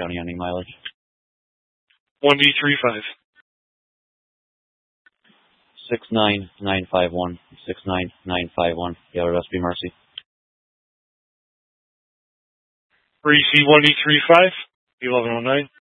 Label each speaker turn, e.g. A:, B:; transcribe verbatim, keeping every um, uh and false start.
A: County ending mileage.
B: one D three five.
A: six nine nine five one. six nine nine five one. Yellow S B Mercy.
B: Three C one D three five. eleven oh nine.